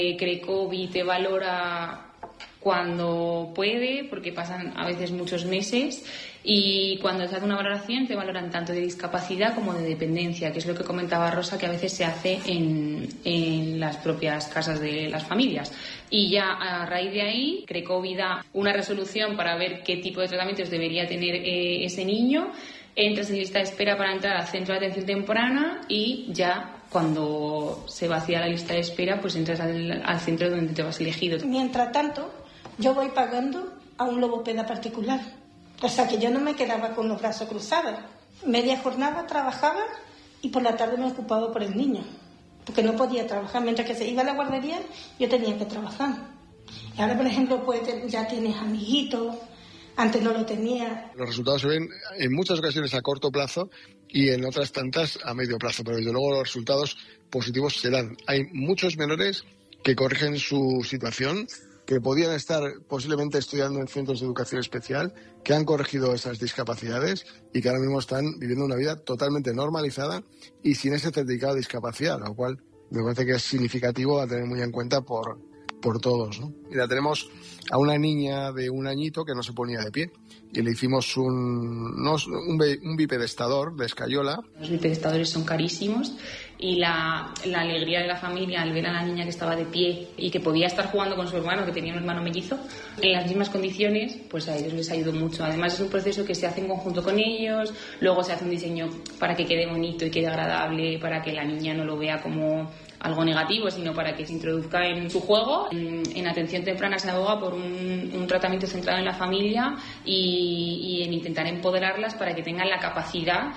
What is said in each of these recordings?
Crec.Covid te valora cuando puede, porque pasan a veces muchos meses, y cuando se hace una valoración te valoran tanto de discapacidad como de dependencia, que es lo que comentaba Rosa, que a veces se hace en las propias casas de las familias. Y ya a raíz de ahí, Crec.Covid da una resolución para ver qué tipo de tratamientos debería tener ese niño. Entras en lista de espera para entrar al centro de atención temprana y ya cuando se vacía la lista de espera, pues entras al centro donde te vas elegido. Mientras tanto, yo voy pagando a un logopeda particular. O sea que yo no me quedaba con los brazos cruzados. Media jornada trabajaba y por la tarde me ocupaba por el niño, porque no podía trabajar. Mientras que se iba a la guardería, yo tenía que trabajar. Y ahora, por ejemplo, pues ya tienes amiguitos. Antes no lo tenía. Los resultados se ven en muchas ocasiones a corto plazo y en otras tantas a medio plazo, pero desde luego los resultados positivos se dan. Hay muchos menores que corrigen su situación, que podían estar posiblemente estudiando en centros de educación especial, que han corregido esas discapacidades y que ahora mismo están viviendo una vida totalmente normalizada y sin ese certificado de discapacidad, lo cual me parece que es significativo a tener muy en cuenta por todos, ¿no? Mira, tenemos a una niña de 1 añito que no se ponía de pie y le hicimos un bipedestador de escayola. Los bipedestadores son carísimos y la alegría de la familia al ver a la niña que estaba de pie y que podía estar jugando con su hermano, que tenía un hermano mellizo, en las mismas condiciones, pues a ellos les ayudó mucho. Además es un proceso que se hace en conjunto con ellos, luego se hace un diseño para que quede bonito y quede agradable, para que la niña no lo vea como algo negativo, sino para que se introduzca en su juego. En atención temprana se aboga por un tratamiento centrado en la familia y en intentar empoderarlas para que tengan la capacidad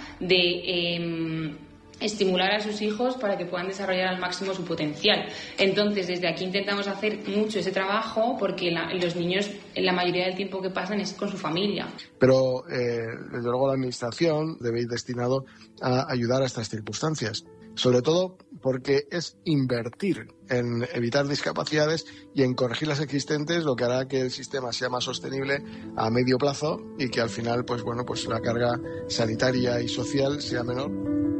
de estimular a sus hijos para que puedan desarrollar al máximo su potencial. Entonces, desde aquí intentamos hacer mucho ese trabajo porque los niños, la mayoría del tiempo que pasan es con su familia. Pero, desde luego, la Administración debe ir destinado a ayudar a estas circunstancias. Sobre todo porque es invertir en evitar discapacidades y en corregir las existentes, lo que hará que el sistema sea más sostenible a medio plazo y que al final, pues bueno, pues la carga sanitaria y social sea menor.